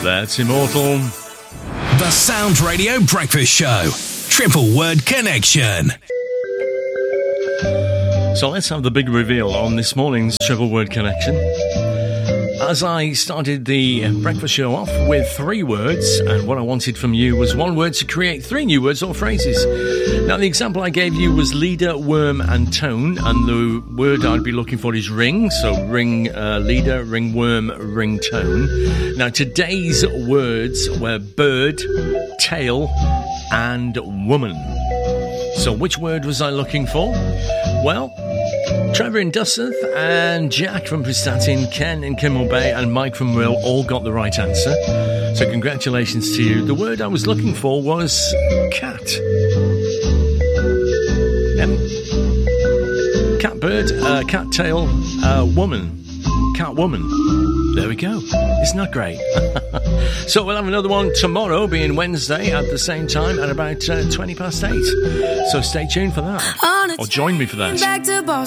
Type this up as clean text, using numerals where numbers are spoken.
That's Immortal. The Sound Radio Breakfast Show. Triple Word Connection. So let's have the big reveal on this morning's Triple Word Connection. As I started the breakfast show off with 3 words, and what I wanted from you was 1 word to create 3 new words or phrases. Now, the example I gave you was leader, worm, and tone, and the word I'd be looking for is ring. So ring leader, ring worm, ring tone. Now, today's words were bird, tail, and woman. So which word was I looking for? Well, Trevor in Dusseldorf and Jack from Prestatyn, Ken in Kimmel Bay and Mike from Will all got the right answer. So congratulations to you. The word I was looking for was cat. Cat bird, cat tail, woman. Cat woman. There we go. Isn't that great? So we'll have another one tomorrow, being Wednesday, at the same time at about 8:20. So stay tuned for that. Or join me for that.